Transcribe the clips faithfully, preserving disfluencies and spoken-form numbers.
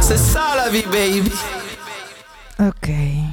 c'est ça la vie, baby. Oké. Okay.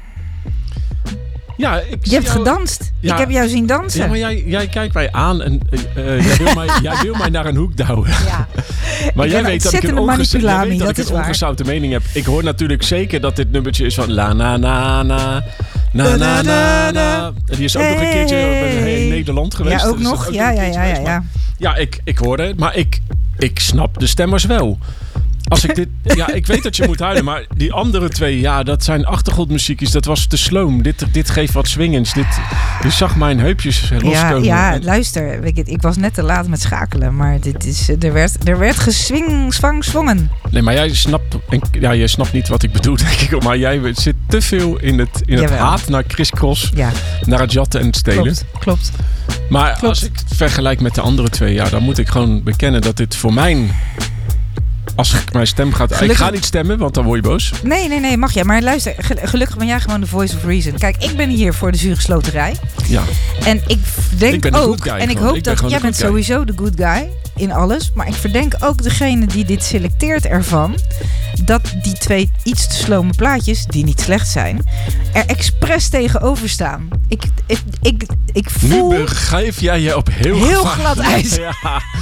Ja, ik je hebt jou... gedanst. Ja. Ik heb jou zien dansen. Ja, maar jij, jij kijkt mij aan en uh, jij, wil mij, jij wil mij naar een hoek douwen. Ja. Maar ik jij weet dat ik een, onges- jij weet dat ik een ongezouten mening heb. Ik hoor natuurlijk zeker dat dit nummertje is van la na na na na na na na. Die is ook hey. nog een keertje in Nederland geweest. Ja, ook nog. Ook ja, ja, ja, ja, ja. Ja, ik, ik hoorde het, maar ik, ik snap de stemmers wel. Als ik dit, ja, ik weet dat je moet huilen, maar die andere twee, ja, dat zijn achtergrondmuziekjes. Dat was te sloom. Dit, dit geeft wat swingens. Dit, je zag mijn heupjes loskomen. Ja, ja, luister, ik, ik was net te laat met schakelen, maar dit is, er werd, er werd geswing, zwang, zwongen. Nee, maar jij snapt, ja, jij snapt niet wat ik bedoel, denk ik. Maar jij zit te veel in het, in het haat naar Chris Cross, ja. naar het jatten en het stelen. Klopt, klopt. Maar klopt. Als ik het vergelijk met de andere twee, ja, dan moet ik gewoon bekennen dat dit voor mijn... Als ik mijn stem gaat... Gelukkig... Ik ga niet stemmen, want dan word je boos. Nee, nee, nee, mag je. Maar luister, gelukkig ben jij gewoon de voice of reason. Kijk, ik ben hier voor de zure sloterij. Ja. En ik denk ik ben ook... Guy, en ik gewoon. hoop ik dat... Jij bent guy. sowieso de good guy in alles. Maar ik verdenk ook degene die dit selecteert ervan... dat die twee iets te slome plaatjes, die niet slecht zijn... er expres tegenover staan. Ik, ik, ik, ik voel... Nu begeef jij je op heel, heel glad ijs. Ja.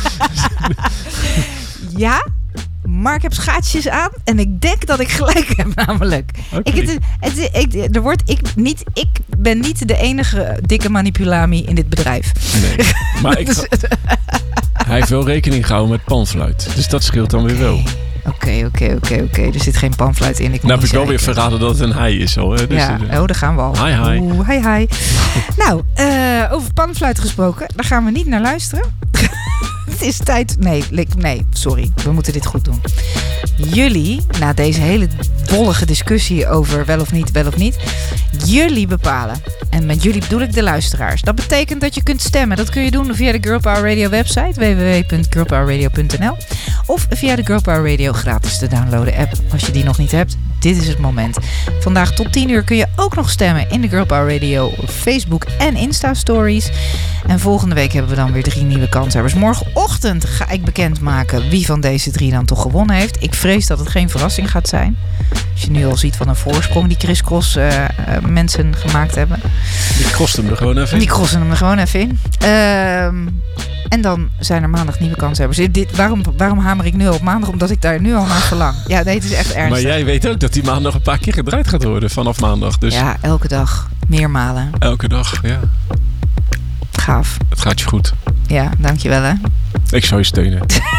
Ja... Maar ik heb schaatsjes aan en ik denk dat ik gelijk heb namelijk. Okay. Ik, het, het, ik, er wordt, ik, niet, ik ben niet de enige dikke manipulami in dit bedrijf. Nee, maar ik, dus, hij heeft wel rekening gehouden met panfluit. Dus dat scheelt dan weer wel. Oké, oké, oké, oké. Er zit geen panfluit in. Ik nou heb ik wel weer verraden dat het een hij is al. Hè? Dus ja, uh, oh, daar gaan we al. Hi, hi. Oeh, hi, hi. Nou, uh, over panfluit gesproken. Daar gaan we niet naar luisteren. Het is tijd... Nee, nee, sorry. We moeten dit goed doen. Jullie, na deze hele wollige discussie over wel of niet, wel of niet... Jullie bepalen. En met jullie bedoel ik de luisteraars. Dat betekent dat je kunt stemmen. Dat kun je doen via de Girl Power Radio website. w w w punt girl power radio punt n l Of via de Girl Power Radio gratis te downloaden app. Als je die nog niet hebt, dit is het moment. Vandaag tot tien uur kun je ook nog stemmen in de Girl Power Radio Facebook en Insta Stories. En volgende week hebben we dan weer drie nieuwe kanshebbers. Morgenochtend ga ik bekendmaken wie van deze drie dan toch gewonnen heeft. Ik vrees dat het geen verrassing gaat zijn. Als je nu al ziet van een voorsprong die Chris Cross uh, uh, mensen gemaakt hebben. Die crosten hem er gewoon even in. Die crossen hem er gewoon even in. Uh, en dan zijn er maandag nieuwe kanshebbers. Dit, waarom, waarom hamer ik nu op maandag? Omdat ik daar nu al naar verlang. Ja, nee, het is echt ernstig. Maar jij weet ook dat die maandag een paar keer gedraaid gaat worden vanaf maandag. Dus... Ja, elke dag. Meermalen. Elke dag, ja. Gaaf. Het gaat je goed. Ja, dankjewel hè. Ik zou je steunen.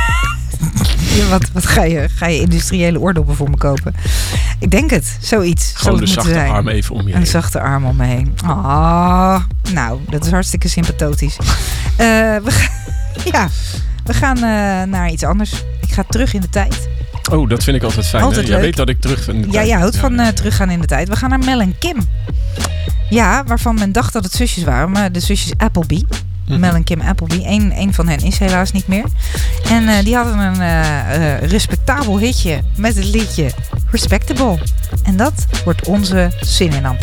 Ja, wat wat ga, je, ga je industriële oordoppen voor me kopen? Ik denk het. Zoiets. Gewoon een zachte zijn. arm even om je heen. Een zachte arm om me heen. Oh, nou, dat is hartstikke sympathotisch. Uh, we, ga, ja, we gaan uh, naar iets anders. Ik ga terug in de tijd. Oh, dat vind ik altijd fijn. Altijd Jij weet dat ik terug in de ja, tijd. jij houdt ja, van uh, ja, ja. teruggaan in de tijd. We gaan naar Mel en Kim. Ja, waarvan men dacht dat het zusjes waren. Maar de zusjes Appleby. Mm-hmm. Mel en Kim Appleby. Eén, één van hen is helaas niet meer. En uh, die hadden een uh, uh, respectabel hitje met het liedje Respectable. En dat wordt onze Cinnamon.